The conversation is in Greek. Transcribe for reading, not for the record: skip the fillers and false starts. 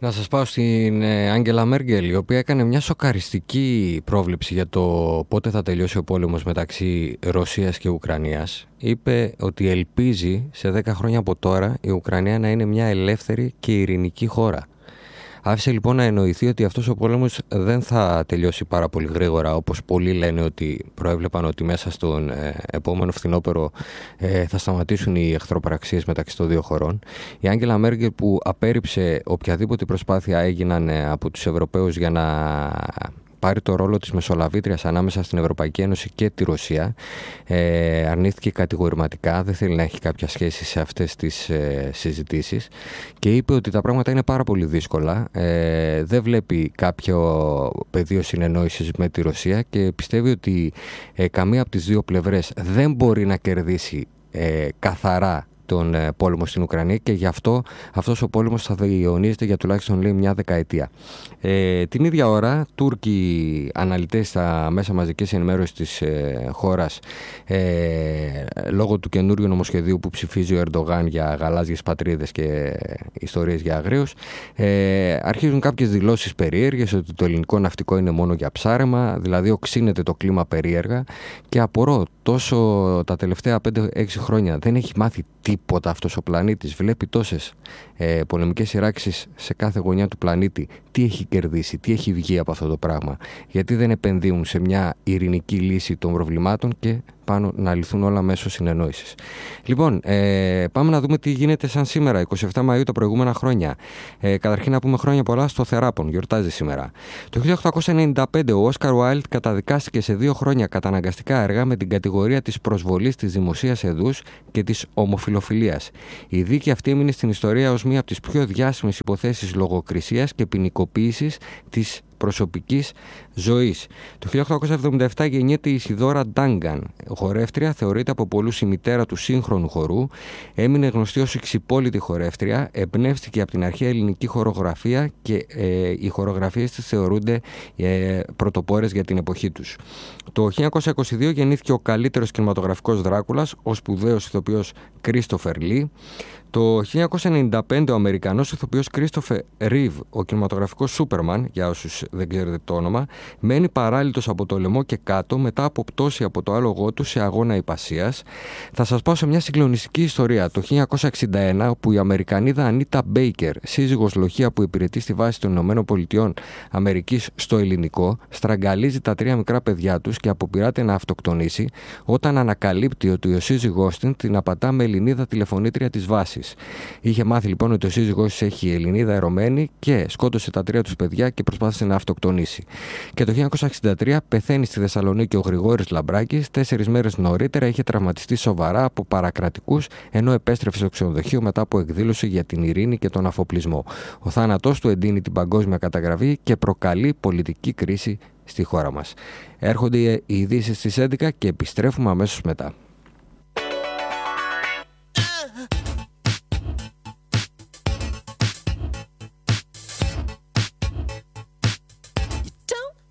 Να σας πάω στην Άγγελα Μέρκελ, η οποία έκανε μια σοκαριστική πρόβλεψη για το πότε θα τελειώσει ο πόλεμος μεταξύ Ρωσίας και Ουκρανίας. Είπε ότι ελπίζει σε 10 χρόνια από τώρα η Ουκρανία να είναι μια ελεύθερη και ειρηνική χώρα. Άφησε λοιπόν να εννοηθεί ότι αυτός ο πόλεμος δεν θα τελειώσει πάρα πολύ γρήγορα, όπως πολλοί λένε ότι προέβλεπαν ότι μέσα στον επόμενο φθινόπωρο θα σταματήσουν οι εχθροπραξίες μεταξύ των δύο χωρών. Η Άγγελα Μέρκελ, που απέρριψε οποιαδήποτε προσπάθεια έγιναν από τους Ευρωπαίους για να πάρει το ρόλο της μεσολαβήτριας ανάμεσα στην Ευρωπαϊκή Ένωση και τη Ρωσία, αρνήθηκε κατηγορηματικά, δεν θέλει να έχει κάποια σχέση σε αυτές τις συζητήσεις και είπε ότι τα πράγματα είναι πάρα πολύ δύσκολα, δεν βλέπει κάποιο πεδίο συνεννόησης με τη Ρωσία και πιστεύει ότι καμία από τις δύο πλευρές δεν μπορεί να κερδίσει καθαρά τον πόλεμο στην Ουκρανία και γι' αυτό αυτός ο πόλεμος θα διαιωνίζεται για τουλάχιστον, λέει, μια δεκαετία. Την ίδια ώρα, Τούρκοι αναλυτές στα μέσα μαζικής ενημέρωσης της χώρας, λόγω του καινούριου νομοσχεδίου που ψηφίζει ο Ερντογάν για γαλάζιες πατρίδες και ιστορίες για αγρίους, αρχίζουν κάποιες δηλώσεις περίεργες ότι το ελληνικό ναυτικό είναι μόνο για ψάρεμα, δηλαδή οξύνεται το κλίμα περίεργα και απορώ, τόσο τα τελευταία 5-6 χρόνια δεν έχει μάθει τίποτα αυτός ο πλανήτης, βλέπει τόσες πολεμικές σειράξεις σε κάθε γωνιά του πλανήτη, τι έχει κερδίσει, τι έχει βγει από αυτό το πράγμα, γιατί δεν επενδύουν σε μια ειρηνική λύση των προβλημάτων και πάνω να λυθούν όλα μέσω συνεννόησης. Λοιπόν, πάμε να δούμε τι γίνεται σαν σήμερα, 27 Μαΐου τα προηγούμενα χρόνια. Καταρχήν να πούμε χρόνια πολλά στο Θεράπον, γιορτάζει σήμερα. Το 1895 ο Όσκαρ Ουάιλντ καταδικάστηκε σε 2 χρόνια καταναγκαστικά έργα με την κατηγορία της προσβολής της δημοσίας εδούς και της ομοφυλοφιλίας. Η δίκη αυτή έμεινε στην ιστορία ως μία από τις πιο διάσημες υποθέσεις λογοκρισίας και ποινικοποίησης της προσωπικής ζωής. Το 1877 γεννιέται η Ισιδώρα Ντάγκαν, χορεύτρια, θεωρείται από πολλούς η μητέρα του σύγχρονου χορού, έμεινε γνωστή ως εξυπόλυτη χορεύτρια, εμπνεύστηκε από την αρχαία ελληνική χορογραφία και οι χορογραφίες της θεωρούνται πρωτοπόρες για την εποχή τους. Το 1922 γεννήθηκε ο καλύτερος κινηματογραφικός Δράκουλας, ο σπουδαίος ηθοποιός Κρίστοφερ Λι. Το 1995 ο Αμερικανός ηθοποιός Κρίστοφερ Ρίβ, ο κινηματογραφικός Σούπερμαν, για όσους δεν ξέρετε το όνομα, μένει παράλυτος από το λαιμό και κάτω μετά από πτώση από το άλογό του σε αγώνα υπασίας. Θα σας πάω σε μια συγκλονιστική ιστορία. Το 1961, όπου η Αμερικανίδα Ανίτα Μπέικερ, σύζυγος λοχεία που υπηρετεί στη βάση των ΗΠΑ Αμερικής στο ελληνικό, στραγγαλίζει τα 3 μικρά παιδιά τους και αποπειράται να αυτοκτονήσει όταν ανακαλύπτει ότι ο σύζυγός την απατά με Ελληνίδα τηλεφωνήτρια της βάσης. Είχε μάθει λοιπόν ότι ο σύζυγός της έχει Ελληνίδα ερωμένη και σκότωσε τα 3 τους παιδιά και προσπάθησε να αυτοκτονήσει. Και το 1963 πεθαίνει στη Θεσσαλονίκη ο Γρηγόρης Λαμπράκης. 4 μέρες νωρίτερα είχε τραυματιστεί σοβαρά από παρακρατικούς, ενώ επέστρεφε στο ξενοδοχείο μετά από εκδήλωση για την ειρήνη και τον αφοπλισμό. Ο θάνατός του εντείνει την παγκόσμια καταγραφή και προκαλεί πολιτική κρίση στη χώρα μας. Έρχονται οι ειδήσεις στις 11 και επιστρέφουμε αμέσως μετά.